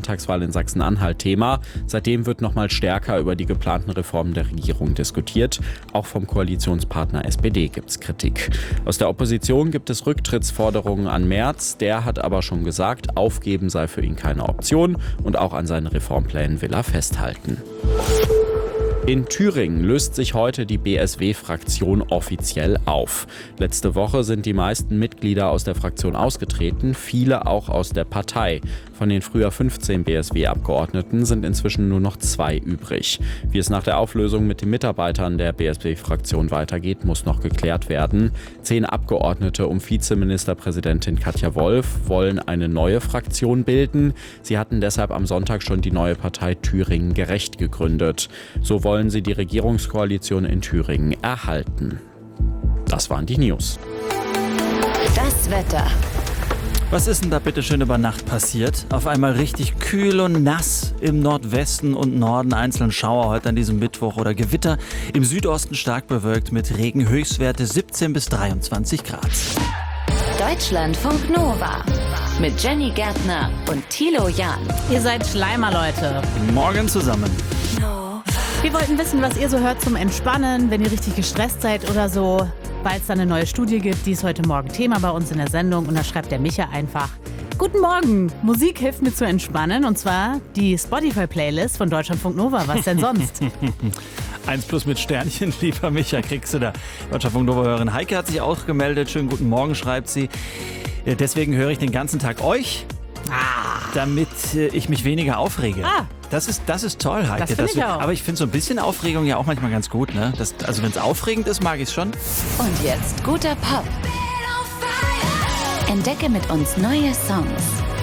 Landtagswahl in Sachsen-Anhalt Thema. Seitdem wird nochmal stärker über die geplanten Reformen der Regierung diskutiert. Auch vom Koalitionspartner SPD gibt es Kritik. Aus der Opposition gibt es Rücktrittsforderungen an Merz. Der hat aber schon gesagt, aufgeben sei für ihn keine Option und auch an seinen Reformplänen will er festhalten. In Thüringen löst sich heute die BSW-Fraktion offiziell auf. Letzte Woche sind die meisten Mitglieder aus der Fraktion ausgetreten, viele auch aus der Partei. Von den früher 15 BSW-Abgeordneten sind inzwischen nur noch 2 übrig. Wie es nach der Auflösung mit den Mitarbeitern der BSW-Fraktion weitergeht, muss noch geklärt werden. 10 Abgeordnete um Vizeministerpräsidentin Katja Wolf wollen eine neue Fraktion bilden. Sie hatten deshalb am Sonntag schon die neue Partei Thüringen Gerecht gegründet. So wollen sie die Regierungskoalition in Thüringen erhalten. Das waren die News. Das Wetter. Was ist denn da bitte schön über Nacht passiert? Auf einmal richtig kühl und nass im Nordwesten und Norden, einzelne Schauer heute an diesem Mittwoch oder Gewitter. Im Südosten stark bewölkt mit Regen, Höchstwerte 17 bis 23 Grad. Deutschlandfunk Nova mit Jenny Gärtner und Thilo Jahn. Ihr seid Schleimer, Leute. Morgen zusammen. Wir wollten wissen, was ihr so hört zum Entspannen, wenn ihr richtig gestresst seid oder so. Weil es da eine neue Studie gibt, die ist heute Morgen Thema bei uns in der Sendung. Und da schreibt der Micha einfach: Guten Morgen, Musik hilft mir zu entspannen. Und zwar die Spotify-Playlist von Deutschlandfunk Nova. Was denn sonst? 1+ mit Sternchen, lieber Micha, kriegst du da. Deutschlandfunk Nova-Hörerin Heike hat sich auch gemeldet. Schönen guten Morgen, schreibt sie. Deswegen höre ich den ganzen Tag euch, damit ich mich weniger aufrege. Das ist toll, Heike. Das finde ich auch. Aber ich finde so ein bisschen Aufregung ja auch manchmal ganz gut. Ne? Also wenn es aufregend ist, mag ich es schon. Und jetzt guter Pop. Entdecke mit uns neue Songs.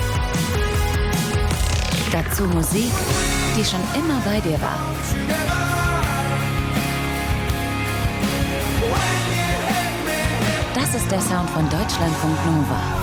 Dazu Musik, die schon immer bei dir war. Das ist der Sound von Deutschlandfunk Nova.